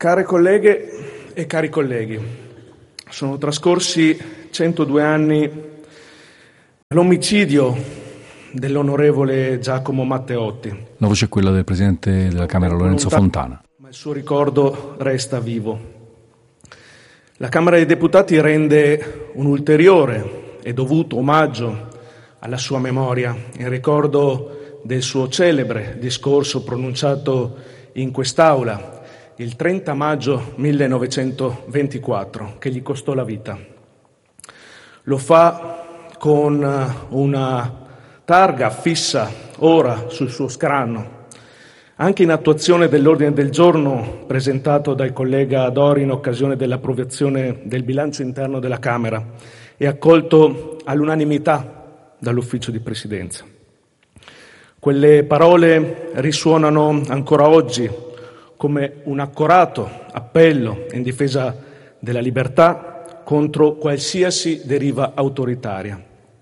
Care colleghe e cari colleghi, sono trascorsi 102 anni dall'omicidio dell'onorevole Giacomo Matteotti. La voce è quella del Presidente della Camera Lorenzo Fontana. Ma il suo ricordo resta vivo. La Camera dei Deputati rende un ulteriore e dovuto omaggio alla sua memoria in ricordo del suo celebre discorso pronunciato in quest'Aula il 30 maggio 1924, che gli costò la vita. Lo fa con una targa fissa ora sul suo scranno, anche in attuazione dell'ordine del giorno presentato dal collega Dori in occasione dell'approvazione del bilancio interno della Camera e accolto all'unanimità dall'Ufficio di Presidenza. Quelle parole risuonano ancora oggi come un accorato appello in difesa della libertà contro qualsiasi deriva autoritaria.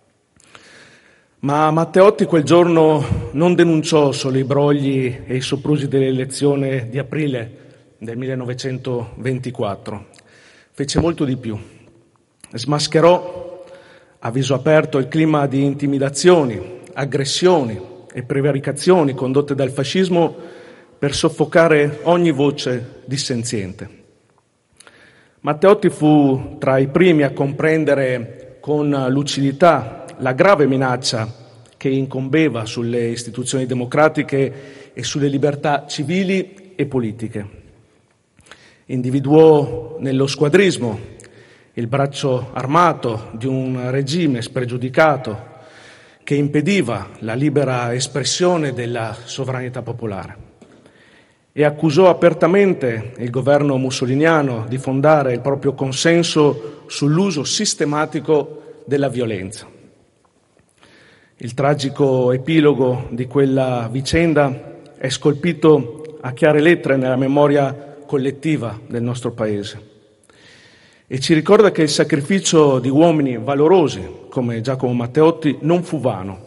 Ma Matteotti quel giorno non denunciò solo i brogli e i soprusi dell'elezione di aprile del 1924, fece molto di più. Smascherò a viso aperto il clima di intimidazioni, aggressioni e prevaricazioni condotte dal fascismo per soffocare ogni voce dissenziente. Matteotti fu tra i primi a comprendere con lucidità la grave minaccia che incombeva sulle istituzioni democratiche e sulle libertà civili e politiche. Individuò nello squadrismo il braccio armato di un regime spregiudicato che impediva la libera espressione della sovranità popolare e accusò apertamente il governo mussoliniano di fondare il proprio consenso sull'uso sistematico della violenza. Il tragico epilogo di quella vicenda è scolpito a chiare lettere nella memoria collettiva del nostro Paese e ci ricorda che il sacrificio di uomini valorosi come Giacomo Matteotti non fu vano.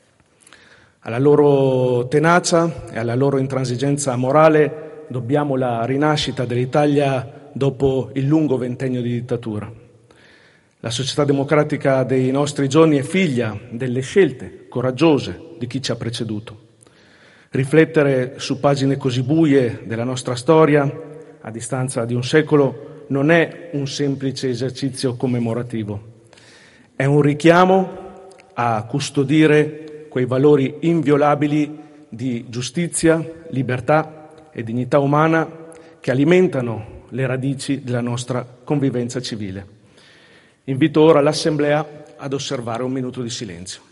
Alla loro tenacia e alla loro intransigenza morale dobbiamo la rinascita dell'Italia dopo il lungo ventennio di dittatura. La società democratica dei nostri giorni è figlia delle scelte coraggiose di chi ci ha preceduto. Riflettere su pagine così buie della nostra storia, a distanza di un secolo, non è un semplice esercizio commemorativo. È un richiamo a custodire quei valori inviolabili di giustizia, libertà e dignità umana che alimentano le radici della nostra convivenza civile. Invito ora l'Assemblea ad osservare un minuto di silenzio.